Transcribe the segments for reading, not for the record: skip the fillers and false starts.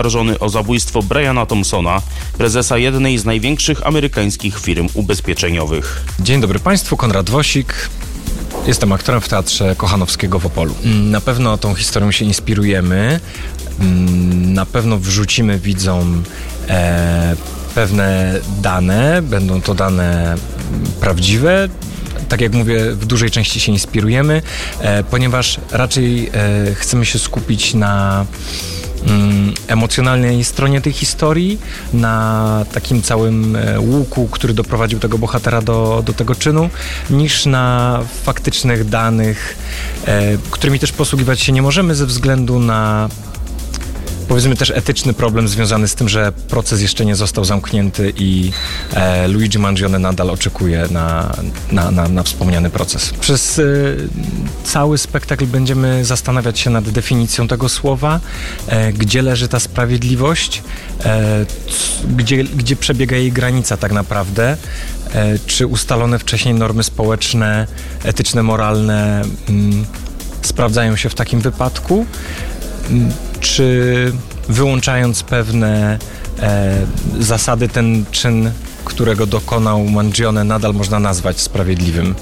oskarżony o zabójstwo Briana Thompsona, prezesa jednej z największych amerykańskich firm ubezpieczeniowych. Dzień dobry Państwu, Konrad Wosik. Jestem aktorem w Teatrze Kochanowskiego w Opolu. Na pewno tą historią się inspirujemy. Na pewno wrzucimy widzom pewne dane. Będą to dane prawdziwe. Tak jak mówię, w dużej części się inspirujemy, ponieważ raczej chcemy się skupić na emocjonalnej stronie tej historii, na takim całym łuku, który doprowadził tego bohatera do tego czynu, niż na faktycznych danych, którymi też posługiwać się nie możemy ze względu na, powiedzmy, też etyczny problem związany z tym, że proces jeszcze nie został zamknięty i Luigi Mangione nadal oczekuje na wspomniany proces. Przez cały spektakl będziemy zastanawiać się nad definicją tego słowa, gdzie leży ta sprawiedliwość, gdzie przebiega jej granica tak naprawdę, czy ustalone wcześniej normy społeczne, etyczne, moralne sprawdzają się w takim wypadku, czy wyłączając pewne zasady, ten czyn, którego dokonał Mangione, nadal można nazwać sprawiedliwym.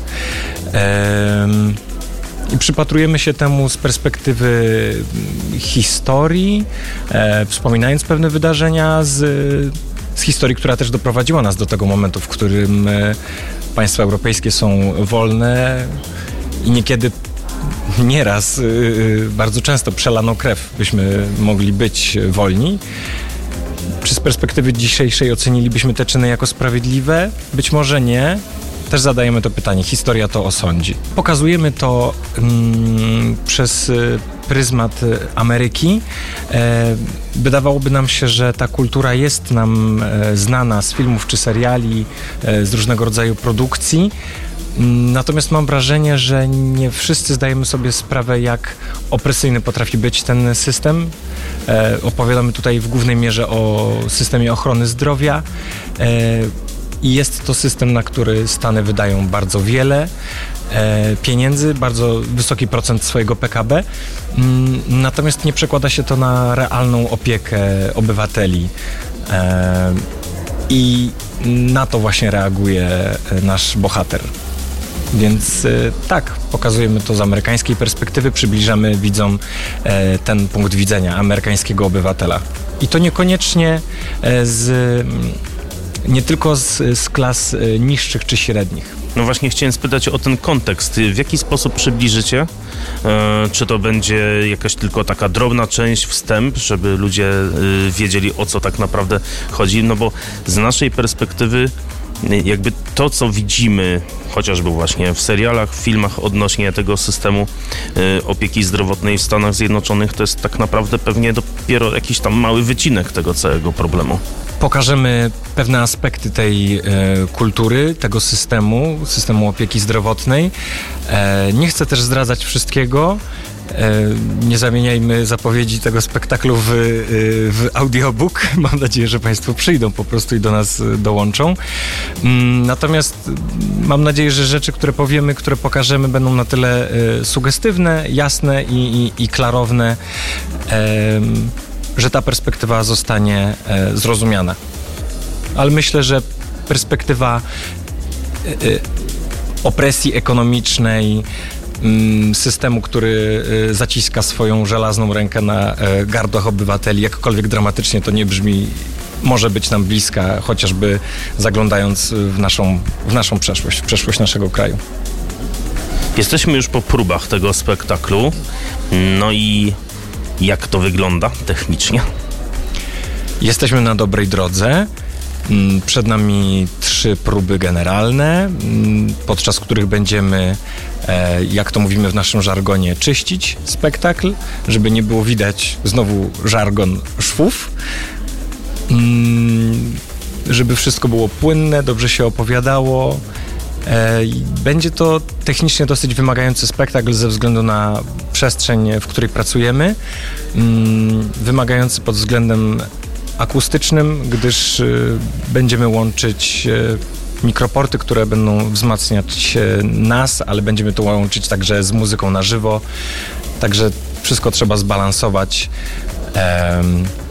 I przypatrujemy się temu z perspektywy historii, wspominając pewne wydarzenia z historii, która też doprowadziła nas do tego momentu, w którym państwa europejskie są wolne i nieraz, bardzo często przelano krew, byśmy mogli być wolni. Czy z perspektywy dzisiejszej ocenilibyśmy te czyny jako sprawiedliwe? Być może nie. Też zadajemy to pytanie. Historia to osądzi. Pokazujemy to przez pryzmat Ameryki. Wydawałoby nam się, że ta kultura jest nam znana z filmów czy seriali, z różnego rodzaju produkcji. Natomiast mam wrażenie, że nie wszyscy zdajemy sobie sprawę, jak opresyjny potrafi być ten system. Opowiadamy tutaj w głównej mierze o systemie ochrony zdrowia i jest to system, na który Stany wydają bardzo wiele pieniędzy, bardzo wysoki procent swojego PKB, natomiast nie przekłada się to na realną opiekę obywateli. I na to właśnie reaguje nasz bohater. Więc tak, pokazujemy to z amerykańskiej perspektywy, przybliżamy widzom ten punkt widzenia amerykańskiego obywatela. I to niekoniecznie nie tylko z klas niższych czy średnich. No właśnie chciałem spytać o ten kontekst. W jaki sposób przybliżycie? Czy to będzie jakaś tylko taka drobna część, wstęp, żeby ludzie wiedzieli, o co tak naprawdę chodzi? No bo z naszej perspektywy jakby to, co widzimy chociażby właśnie w serialach, w filmach odnośnie tego systemu opieki zdrowotnej w Stanach Zjednoczonych, to jest tak naprawdę pewnie dopiero jakiś tam mały wycinek tego całego problemu. Pokażemy pewne aspekty tej kultury, tego systemu opieki zdrowotnej. Nie chcę też zdradzać wszystkiego. Nie zamieniajmy zapowiedzi tego spektaklu w audiobook. Mam nadzieję, że Państwo przyjdą po prostu i do nas dołączą. Natomiast mam nadzieję, że rzeczy, które powiemy, które pokażemy, będą na tyle sugestywne, jasne i klarowne, że ta perspektywa zostanie zrozumiana. Ale myślę, że perspektywa opresji ekonomicznej, systemu, który zaciska swoją żelazną rękę na gardłach obywateli, jakkolwiek dramatycznie to nie brzmi, może być nam bliska, chociażby zaglądając w naszą przeszłość, w przeszłość naszego kraju. Jesteśmy już po próbach tego spektaklu. No i jak to wygląda technicznie? Jesteśmy na dobrej drodze. Przed nami 3 próby generalne, podczas których będziemy, jak to mówimy w naszym żargonie, czyścić spektakl, żeby nie było widać, znowu żargon, szwów, żeby wszystko było płynne, dobrze się opowiadało. Będzie to technicznie dosyć wymagający spektakl ze względu na przestrzeń, w której pracujemy, wymagający pod względem akustycznym, gdyż będziemy łączyć mikroporty, które będą wzmacniać nas, ale będziemy to łączyć także z muzyką na żywo, także wszystko trzeba zbalansować.